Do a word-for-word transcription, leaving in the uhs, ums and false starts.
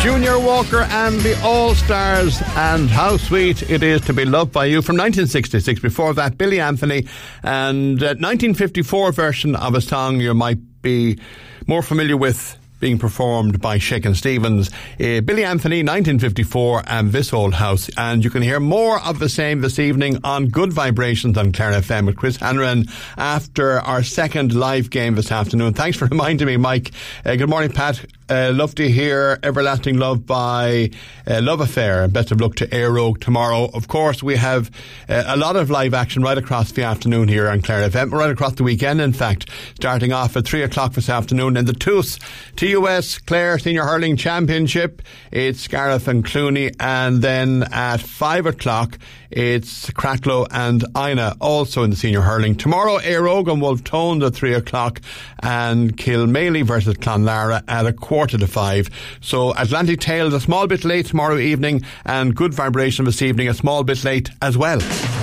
Junior Walker and the All-Stars, and how sweet it is to be loved by you, from nineteen sixty-six. Before that, Billy Anthony, and a nineteen fifty-four version of a song you might be more familiar with, being performed by Shakin' Stevens. Uh, Billy Anthony, nineteen fifty-four, and This Old House. And you can hear more of the same this evening on Good Vibrations on Clare F M with Chris Hanrahan after our second live game this afternoon. Thanks for reminding me, Mike. Uh, good morning, Pat. Uh, love to hear Everlasting Love by uh, Love Affair. Best of luck to Éire Óg tomorrow. Of course, we have uh, a lot of live action right across the afternoon here on Clare F M, right across the weekend, in fact, starting off at three o'clock this afternoon in the T U S T U S Clare Senior Hurling Championship. It's Scariff and Clooney, and then at five o'clock it's Cracklow and Ina, also in the Senior Hurling. Tomorrow, Éire Óg and Wolftone at three o'clock, and Kilmaley versus Clonlara at a quarter to five. So Atlantic Tales a small bit late tomorrow evening, and Good Vibration this evening a small bit late as well.